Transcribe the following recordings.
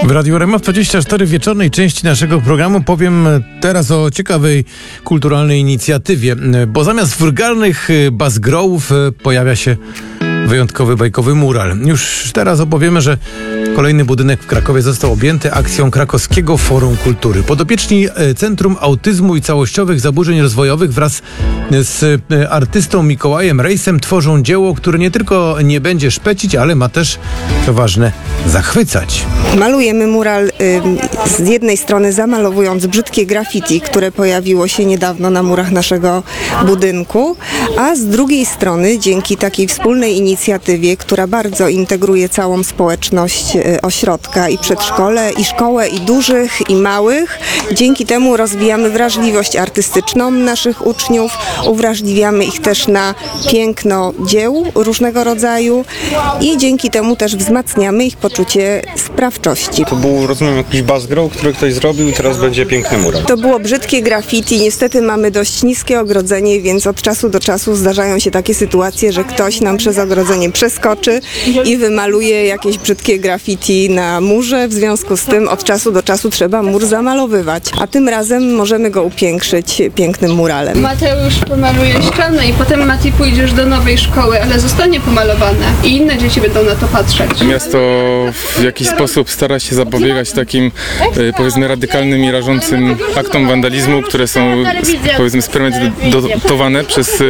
W Radiu RMF24 wieczornej części naszego programu powiem teraz o ciekawej kulturalnej inicjatywie, bo zamiast wulgarnych buzzgrowów pojawia się wyjątkowy bajkowy mural. Już teraz opowiemy, że kolejny budynek w Krakowie został objęty akcją Krakowskiego Forum Kultury. Podopieczni Centrum Autyzmu i Całościowych Zaburzeń Rozwojowych wraz z artystą Mikołajem Rejsem tworzą dzieło, które nie tylko nie będzie szpecić, ale ma też, to ważne, zachwycać. Malujemy mural z jednej strony zamalowując brzydkie graffiti, które pojawiło się niedawno na murach naszego budynku, a z drugiej strony dzięki takiej wspólnej inicjatywie, która bardzo integruje całą społeczność ośrodka i przedszkole, i szkołę, i dużych, i małych. Dzięki temu rozwijamy wrażliwość artystyczną naszych uczniów, uwrażliwiamy ich też na piękno dzieł różnego rodzaju i dzięki temu też wzmacniamy ich poczucie sprawczości. To był, rozumiem, jakiś buzzgrow, który ktoś zrobił i teraz będzie piękny mural. To było brzydkie graffiti. Niestety mamy dość niskie ogrodzenie, więc od czasu do czasu zdarzają się takie sytuacje, że ktoś nam przez ogrodzenie przeskoczy i wymaluje jakieś brzydkie graffiti na murze. W związku z tym od czasu do czasu trzeba mur zamalowywać. A tym razem możemy go upiększyć pięknym muralem. Mateusz pomaluje ścianę i potem Mati pójdziesz do nowej szkoły, ale zostanie pomalowane i inne dzieci będą na to patrzeć. Miasto w jakiś sposób stara się zapobiegać takim, powiedzmy, radykalnym i rażącym aktom wandalizmu, które są, powiedzmy, sperymentowane przez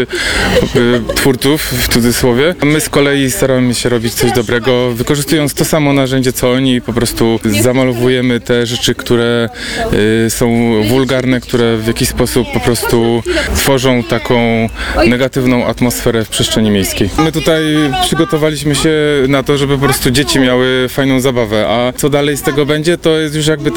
twórców, w cudzysłowie. My z kolei staramy się robić coś dobrego, wykorzystując to samo narzędzie co oni, po prostu zamalowujemy te rzeczy, które są wulgarne, które w jakiś sposób po prostu tworzą taką negatywną atmosferę w przestrzeni miejskiej. My tutaj przygotowaliśmy się na to, żeby po prostu dzieci miały fajną zabawę, a co dalej z tego będzie, to jest już jakby